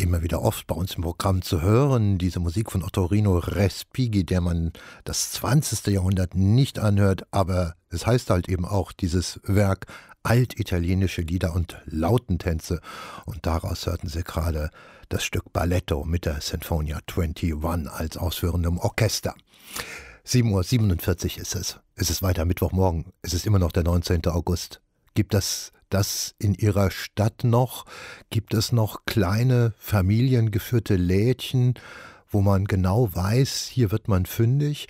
immer wieder oft bei uns im Programm zu hören. Diese Musik von Ottorino Respighi, der man das 20. Jahrhundert nicht anhört, aber es heißt halt eben auch dieses Werk altitalienische Lieder und Lautentänze. Und daraus hörten Sie gerade das Stück Balletto mit der Sinfonia 21 als ausführendem Orchester. 7:47 Uhr ist es. Es ist weiter Mittwochmorgen. Es ist immer noch der 19. August. Gibt es das in Ihrer Stadt noch? Gibt es noch kleine familiengeführte Lädchen, wo man genau weiß, hier wird man fündig?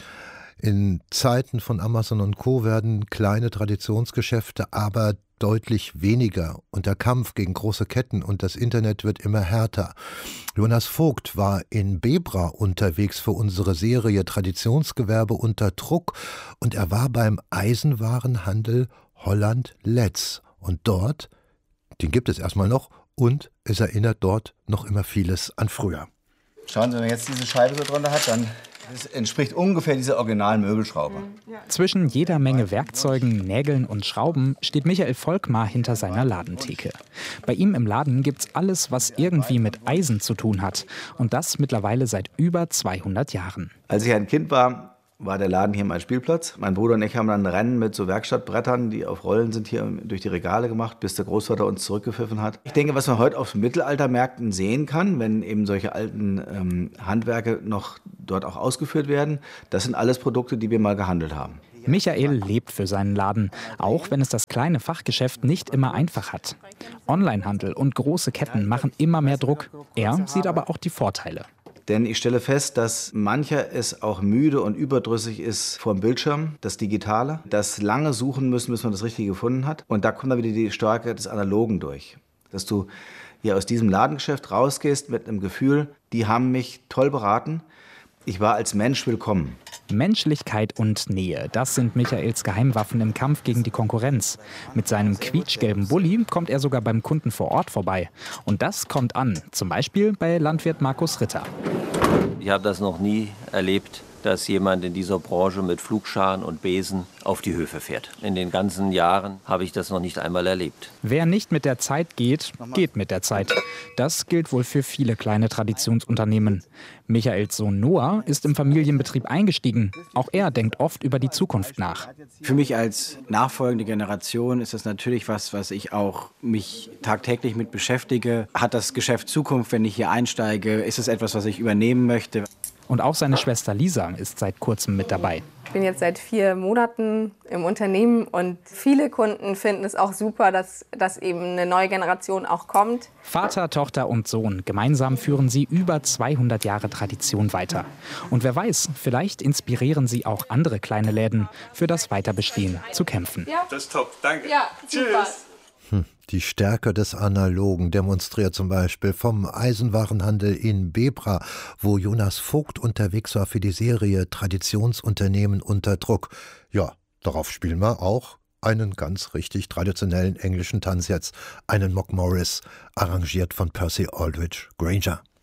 In Zeiten von Amazon und Co. werden kleine Traditionsgeschäfte aber deutlich weniger und der Kampf gegen große Ketten und das Internet wird immer härter. Jonas Vogt war in Bebra unterwegs für unsere Serie Traditionsgewerbe unter Druck und er war beim Eisenwarenhandel Holland Letz. Und dort, den gibt es erstmal noch und es erinnert dort noch immer vieles an früher. Schauen Sie, wenn man jetzt diese Scheibe so drunter hat, dann das entspricht ungefähr dieser originalen Möbelschraube. Zwischen jeder Menge Werkzeugen, Nägeln und Schrauben steht Michael Volkmar hinter seiner Ladentheke. Bei ihm im Laden gibt's alles, was irgendwie mit Eisen zu tun hat. Und das mittlerweile seit über 200 Jahren. Als ich ein Kind war der Laden hier mein Spielplatz. Mein Bruder und ich haben dann ein Rennen mit so Werkstattbrettern, die auf Rollen sind, hier durch die Regale gemacht, bis der Großvater uns zurückgepfiffen hat. Ich denke, was man heute auf Mittelaltermärkten sehen kann, wenn eben solche alten Handwerke noch dort auch ausgeführt werden, das sind alles Produkte, die wir mal gehandelt haben. Michael lebt für seinen Laden, auch wenn es das kleine Fachgeschäft nicht immer einfach hat. Onlinehandel und große Ketten machen immer mehr Druck. Er sieht aber auch die Vorteile. Denn ich stelle fest, dass mancher es auch müde und überdrüssig ist vor dem Bildschirm, das Digitale. Das lange suchen müssen, bis man das Richtige gefunden hat. Und da kommt dann wieder die Stärke des Analogen durch. Dass du hier aus diesem Ladengeschäft rausgehst mit einem Gefühl, die haben mich toll beraten. Ich war als Mensch willkommen. Menschlichkeit und Nähe, das sind Michaels Geheimwaffen im Kampf gegen die Konkurrenz. Mit seinem quietschgelben Bulli kommt er sogar beim Kunden vor Ort vorbei. Und das kommt an, zum Beispiel bei Landwirt Markus Ritter. Ich habe das noch nie erlebt, dass jemand in dieser Branche mit Pflugscharen und Besen auf die Höfe fährt. In den ganzen Jahren habe ich das noch nicht einmal erlebt. Wer nicht mit der Zeit geht, geht mit der Zeit. Das gilt wohl für viele kleine Traditionsunternehmen. Michaels Sohn Noah ist im Familienbetrieb eingestiegen. Auch er denkt oft über die Zukunft nach. Für mich als nachfolgende Generation ist das natürlich was ich auch mich tagtäglich mit beschäftige. Hat das Geschäft Zukunft, wenn ich hier einsteige? Ist es etwas, was ich übernehmen möchte? Und auch seine Schwester Lisa ist seit kurzem mit dabei. Ich bin jetzt seit 4 Monaten im Unternehmen und viele Kunden finden es auch super, dass eben eine neue Generation auch kommt. Vater, Tochter und Sohn, gemeinsam führen sie über 200 Jahre Tradition weiter. Und wer weiß, vielleicht inspirieren sie auch andere kleine Läden, für das Weiterbestehen zu kämpfen. Ja. Das ist top, danke. Ja, super. Tschüss. Die Stärke des Analogen demonstriert zum Beispiel vom Eisenwarenhandel in Bebra, wo Jonas Vogt unterwegs war für die Serie Traditionsunternehmen unter Druck. Ja, darauf spielen wir auch einen ganz richtig traditionellen englischen Tanz jetzt, einen Mock Morris, arrangiert von Percy Aldridge Granger.